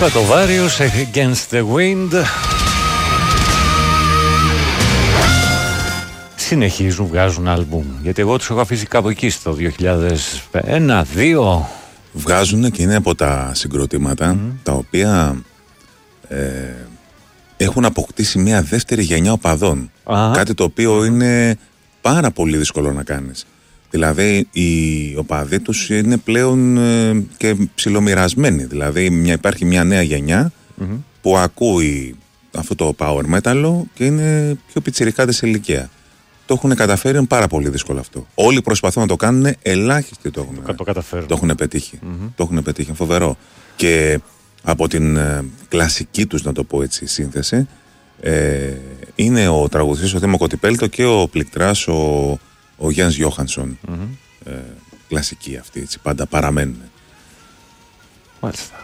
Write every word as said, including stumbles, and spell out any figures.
Στρατοβάριος, Against the Wind. Συνεχίζουν, βγάζουν άλμπουμ. Γιατί εγώ τους έχω αφήσει κάπου εκεί στο δύο χιλιάδες ένα δύο. Βγάζουν και είναι από τα συγκροτήματα mm. τα οποία ε, έχουν αποκτήσει μια δεύτερη γενιά οπαδών. Ah. Κάτι το οποίο είναι πάρα πολύ δύσκολο να κάνεις. Δηλαδή οι οπαδοί τους είναι πλέον ε, και ψιλομοιρασμένοι. Δηλαδή μια, υπάρχει μια νέα γενιά mm-hmm. που ακούει αυτό το power metal και είναι πιο πιτσιρικάδες σε ηλικία. Το έχουν καταφέρει, είναι πάρα πολύ δύσκολο αυτό. Όλοι προσπαθούν να το κάνουν, ελάχιστοι το έχουν, το, το το έχουν πετύχει. Mm-hmm. Το έχουν πετύχει, φοβερό. Και από την ε, κλασική τους, να το πω έτσι, σύνθεση, ε, είναι ο τραγουδιστής ο Θήμο Κωτιπέλτο και ο πληκτράς ο, ο Γιάννης Γιώχανσον. Mm-hmm. ε, κλασική αυτή, έτσι, πάντα παραμένουν. Μάλιστα.